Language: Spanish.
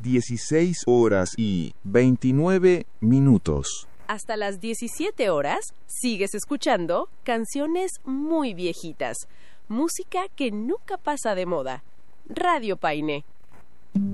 16 horas y 29 minutos. Hasta las 17 horas sigues escuchando canciones muy viejitas, música que nunca pasa de moda. Radio Paine.